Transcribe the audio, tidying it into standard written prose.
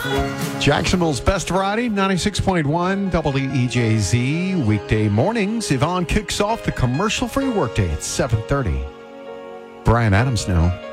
Jacksonville's Best Variety, 96.1 WEJZ. Weekday mornings, Yvonne kicks off the commercial-free workday at 7:30. Brian Adams now.